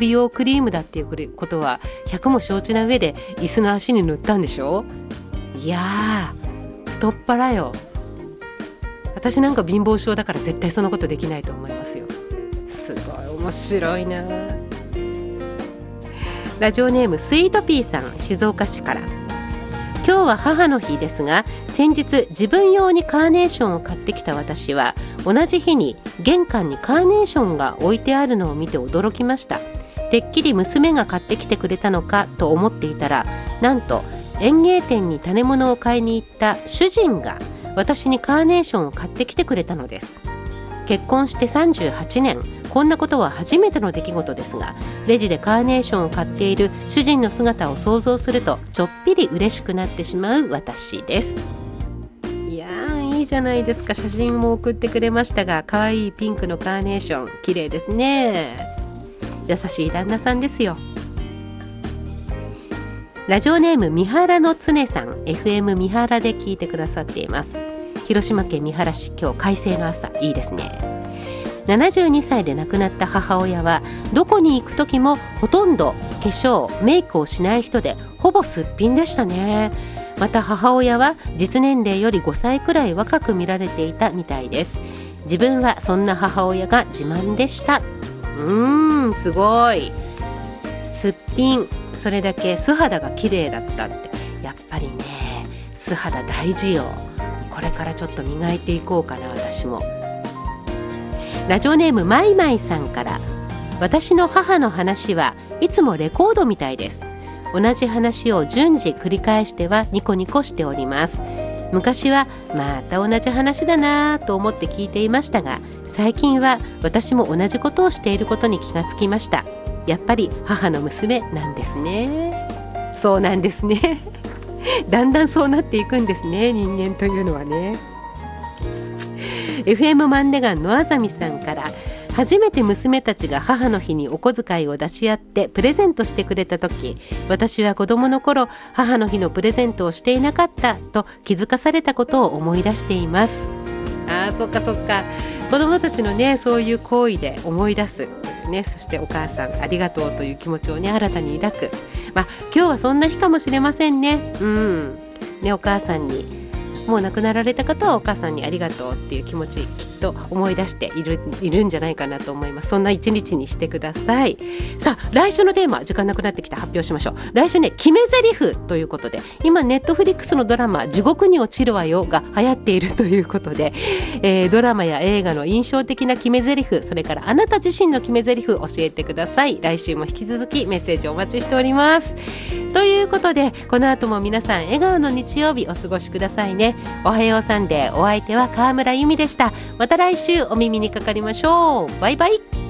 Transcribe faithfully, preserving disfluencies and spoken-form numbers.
美容クリームだっていうことはひゃくも承知な上で椅子の足に塗ったんでしょ。いやー太っ腹よ。私なんか貧乏症だから絶対そんなことできないと思いますよ。すごい面白いな。ラジオネームスイートピーさん、静岡市から。今日は母の日ですが、先日自分用にカーネーションを買ってきた私は同じ日に玄関にカーネーションが置いてあるのを見て驚きました。てっきり娘が買ってきてくれたのかと思っていたら、なんと園芸店に種物を買いに行った主人が私にカーネーションを買ってきてくれたのです。結婚してさんじゅうはちねん、こんなことは初めての出来事ですが、レジでカーネーションを買っている主人の姿を想像するとちょっぴり嬉しくなってしまう私です。いやーいいじゃないですか。写真も送ってくれましたが、可愛いピンクのカーネーション綺麗ですね。優しい旦那さんですよ。ラジオネーム三原の常さん、 エフエム 三原で聞いてくださっています。広島県三原市、今日快晴の朝、いいですね。ななじゅうにさいで亡くなった母親はどこに行く時もほとんど化粧メイクをしない人で、ほぼすっぴんでしたね。また母親は実年齢よりごさいくらい若く見られていたみたいです。自分はそんな母親が自慢でした。うーんすごいすっぴん、それだけ素肌が綺麗だったって、やっぱりね素肌大事よ。これからちょっと磨いていこうかな、私も。ラジオネームマイマイさんから。私の母の話はいつもレコードみたいです。同じ話を順次繰り返してはニコニコしております。昔はまた同じ話だなと思って聞いていましたが、最近は私も同じことをしていることに気がつきました。やっぱり母の娘なんですね。そうなんですねだんだんそうなっていくんですね、人間というのはね。エフエム マンデガンのあざみさんから。初めて娘たちが母の日にお小遣いを出し合ってプレゼントしてくれた時、私は子供の頃母の日のプレゼントをしていなかったと気づかされたことを思い出しています。あーそっかそっか、子供たちのねそういう行為で思い出すっていうね。そしてお母さんありがとうという気持ちをね新たに抱く。まあ今日はそんな日かもしれませんね。うんね、お母さんに、もう亡くなられた方はお母さんにありがとうっていう気持ちきっと思い出している、いるんじゃないかなと思います。そんな一日にしてください。さあ来週のテーマ、時間なくなってきた、発表しましょう。来週ね決め台詞ということで、今ネットフリックスのドラマ地獄に落ちるわよが流行っているということで、えー、ドラマや映画の印象的な決め台詞、それからあなた自身の決め台詞教えてください。来週も引き続きメッセージお待ちしております。ということでこの後も皆さん笑顔の日曜日お過ごしくださいね。おはようサンデー、お相手は川村由美でした。また来週お耳にかかりましょう。バイバイ。